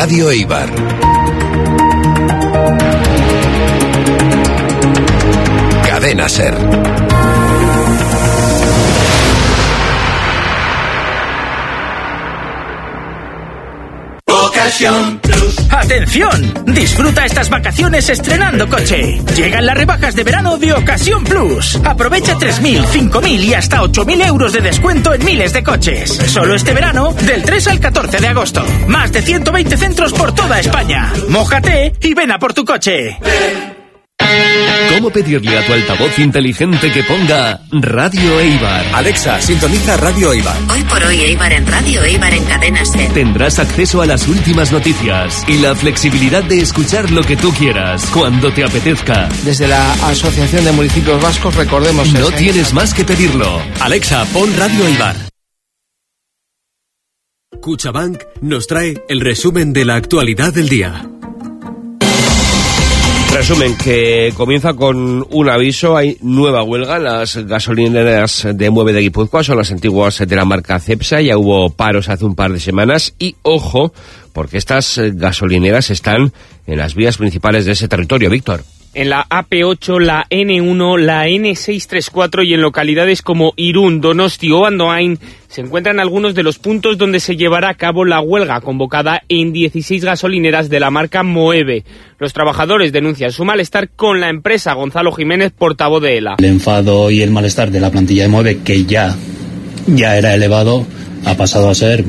Radio Eibar. Cadena SER. ¡Atención! Disfruta estas vacaciones estrenando coche. Llegan las rebajas de verano de Ocasión Plus. Aprovecha 3.000, 5.000 y hasta 8.000 euros de descuento en miles de coches. Solo este verano, del 3 al 14 de agosto. Más de 120 centros por toda España. Mójate y ven a por tu coche. ¿Cómo pedirle a tu altavoz inteligente que ponga Radio Eibar? Alexa, sintoniza Radio Eibar. Hoy por hoy Eibar en Radio Eibar en Cadena SER. Tendrás acceso a las últimas noticias y la flexibilidad de escuchar lo que tú quieras, cuando te apetezca. Desde la Asociación de Municipios Vascos, recordemos... No tienes más que pedirlo. Alexa, pon Radio Eibar. CaixaBank nos trae el resumen de la actualidad del día. Resumen que comienza con un aviso. Hay nueva huelga en las gasolineras de Mueve de Guipúzcoa, son las antiguas de la marca Cepsa. Ya hubo paros hace un par de semanas y ojo, porque estas gasolineras están en las vías principales de ese territorio. Víctor. En la AP8, la N1, la N634 y en localidades como Irún, Donosti o Andoain se encuentran algunos de los puntos donde se llevará a cabo la huelga convocada en 16 gasolineras de la marca Moeve. Los trabajadores denuncian su malestar con la empresa. Gonzalo Jiménez, portavoz de ELA. El enfado y el malestar de la plantilla de Moeve, que ya era elevado, ha pasado a ser,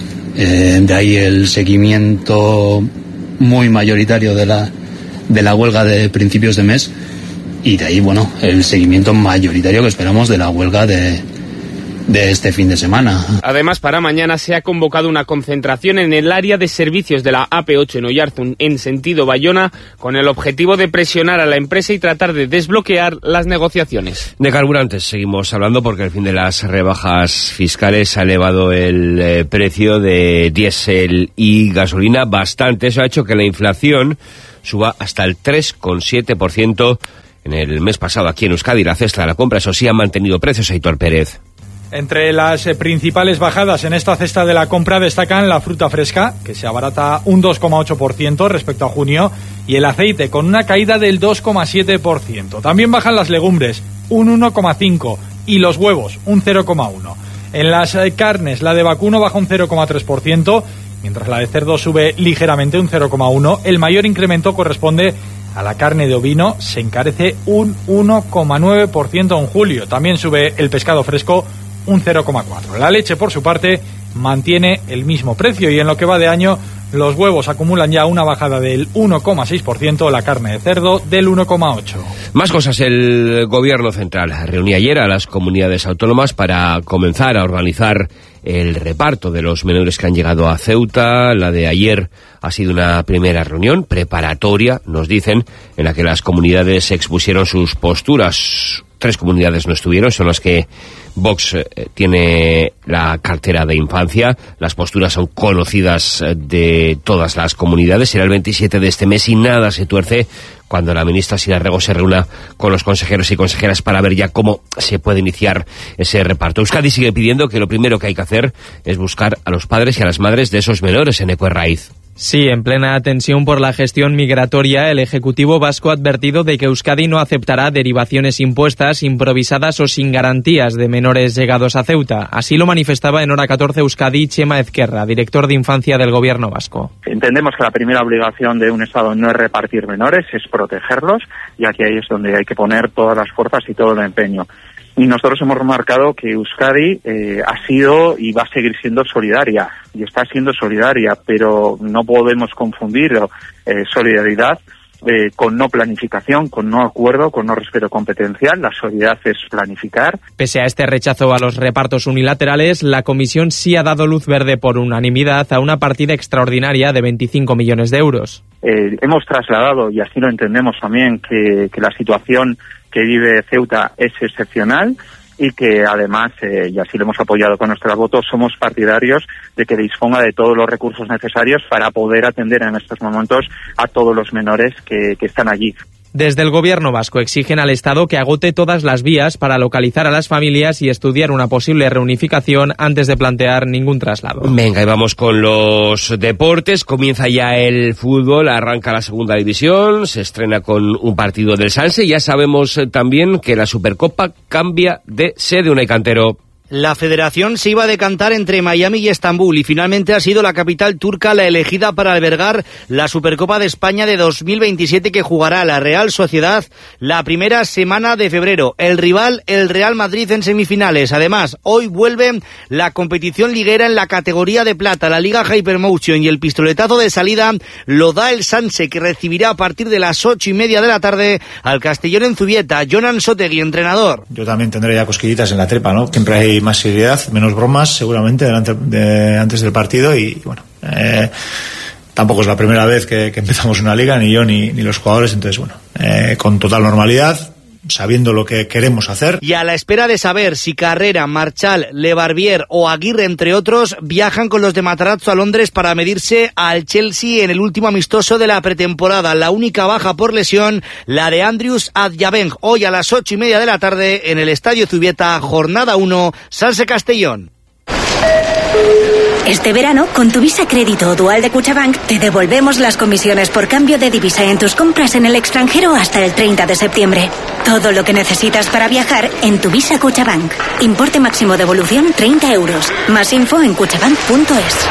de ahí el seguimiento muy mayoritario de la huelga de principios de mes y de ahí, el seguimiento mayoritario que esperamos de la huelga de este fin de semana. Además, para mañana se ha convocado una concentración en el área de servicios de la AP8 en Oyarzun, en sentido Bayona, con el objetivo de presionar a la empresa y tratar de desbloquear las negociaciones. De carburantes seguimos hablando porque el fin de las rebajas fiscales ha elevado el precio de diésel y gasolina bastante. Eso ha hecho que la inflación suba hasta el 3,7% en el mes pasado aquí en Euskadi. La cesta de la compra, eso sí, ha mantenido precios. Aitor Pérez. Entre las principales bajadas en esta cesta de la compra destacan la fruta fresca, que se abarata un 2,8% respecto a junio, y el aceite, con una caída del 2,7%. También bajan las legumbres, un 1,5%, y los huevos, un 0,1%. En las carnes, la de vacuno baja un 0,3%, mientras la de cerdo sube ligeramente un 0,1%. El mayor incremento corresponde a la carne de ovino, se encarece un 1,9% en julio. También sube el pescado fresco un 0,4%. La leche, por su parte, mantiene el mismo precio y en lo que va de año los huevos acumulan ya una bajada del 1,6%, la carne de cerdo del 1,8%. Más cosas. El Gobierno central reunía ayer a las comunidades autónomas para comenzar a organizar el reparto de los menores que han llegado a Ceuta. La de ayer ha sido una primera reunión preparatoria, nos dicen, en la que las comunidades expusieron sus posturas. 3 comunidades no estuvieron, son las que Vox tiene la cartera de infancia. Las posturas son conocidas de todas las comunidades. Será el 27 de este mes y nada se tuerce cuando la ministra Sira Rego se reúna con los consejeros y consejeras para ver ya cómo se puede iniciar ese reparto. Euskadi sigue pidiendo que lo primero que hay que hacer es buscar a los padres y a las madres de esos menores en Ecuerraiz. Sí, en plena tensión por la gestión migratoria, el Ejecutivo vasco ha advertido de que Euskadi no aceptará derivaciones impuestas, improvisadas o sin garantías de menores llegados a Ceuta. Así lo manifestaba en Hora 14 Euskadi Chema Ezquerra, director de Infancia del Gobierno vasco. Entendemos que la primera obligación de un Estado no es repartir menores, es protegerlos, y aquí ahí es donde hay que poner todas las fuerzas y todo el empeño. Y nosotros hemos remarcado que Euskadi ha sido y va a seguir siendo solidaria, y está siendo solidaria, pero no podemos confundir solidaridad con no planificación, con no acuerdo, con no respeto competencial. La solidaridad es planificar. Pese a este rechazo a los repartos unilaterales, la Comisión sí ha dado luz verde por unanimidad a una partida extraordinaria de 25 millones de euros. Hemos trasladado, y así lo entendemos también, que la situación que vive Ceuta es excepcional y que además, y así lo hemos apoyado con nuestros votos, somos partidarios de que disponga de todos los recursos necesarios para poder atender en estos momentos a todos los menores que están allí. Desde el gobierno vasco exigen al Estado que agote todas las vías para localizar a las familias y estudiar una posible reunificación antes de plantear ningún traslado. Venga, y vamos con los deportes. Comienza ya el fútbol, arranca la segunda división, se estrena con un partido del Sanse. Ya sabemos también que la Supercopa cambia de sede. Unai Cantero. La federación se iba a decantar entre Miami y Estambul y finalmente ha sido la capital turca la elegida para albergar la Supercopa de España de 2027 que jugará la Real Sociedad la primera semana de febrero. El rival, el Real Madrid en semifinales. Además, hoy vuelve la competición liguera en la categoría de plata. La Liga Hypermotion y el pistoletazo de salida lo da el Sanse, que recibirá a partir de las 8:30 de la tarde al Castellón en Zubieta. Jonan Sotegui, entrenador. Yo también tendré ya cosquillitas en la tripa, ¿no? Siempre hay más seriedad, menos bromas seguramente antes del partido y bueno, tampoco es la primera vez que empezamos una liga, ni yo ni los jugadores, entonces bueno, con total normalidad, sabiendo lo que queremos hacer. Y a la espera de saber si Carrera, Marchal, Lebarbier o Aguirre, entre otros, viajan con los de Matarazzo a Londres para medirse al Chelsea en el último amistoso de la pretemporada. La única baja por lesión, la de Andrius Adjabeng, hoy a las 8:30 de la tarde en el Estadio Zubieta, jornada 1, Sanse Castellón. Este verano, con tu Visa Crédito o Dual de Cuchabank, te devolvemos las comisiones por cambio de divisa en tus compras en el extranjero hasta el 30 de septiembre. Todo lo que necesitas para viajar en tu Visa Cuchabank. Importe máximo de devolución 30 euros. Más info en cuchabank.es.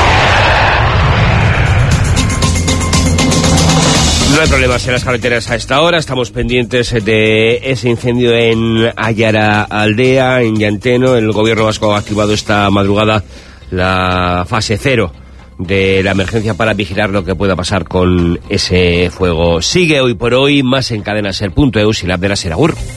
No hay problemas en las carreteras a esta hora. Estamos pendientes de ese incendio en Ayara Aldea, en Llanteno. El gobierno vasco ha activado esta madrugada la fase 0 de la emergencia para vigilar lo que pueda pasar con ese fuego. Sigue hoy por hoy más en cadenaser.eus y la app de la SER. Agur.